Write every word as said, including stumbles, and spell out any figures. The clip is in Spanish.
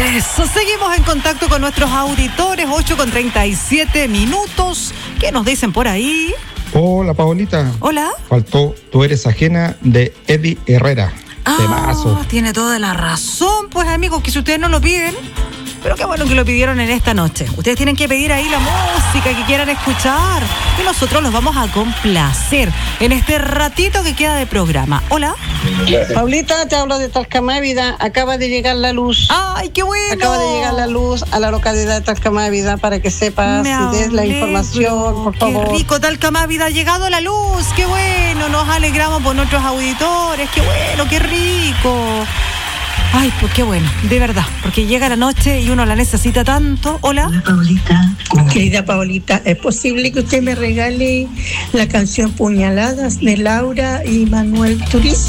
Eso, seguimos en contacto con nuestros auditores, ocho con treinta y siete minutos. ¿Qué nos dicen por ahí? Hola, Paolita. Hola. Faltó Tú eres ajena de Eddie Herrera. Ah, Temazo. tiene toda la razón, pues amigos, que si ustedes no lo piden, pero qué bueno que lo pidieron en esta noche. Ustedes tienen que pedir ahí la música que quieran escuchar y nosotros los vamos a complacer en este ratito que queda de programa. Hola. Paulita, te hablo de Talcamávida. Acaba de llegar la luz. ¡Ay, qué bueno! Acaba de llegar la luz a la localidad de Talcamávida para que sepas Me y des la alegro. información, por favor. Qué rico, Talcamávida, ha llegado la luz. ¡Qué bueno! Nos alegramos por nuestros auditores. ¡Qué bueno, qué rico! Ay, pues qué bueno, de verdad, porque llega la noche y uno la necesita tanto. Hola. Hola, Paulita. Querida Paulita, ¿es posible que usted me regale la canción Puñaladas de Laura y Manuel Turizo?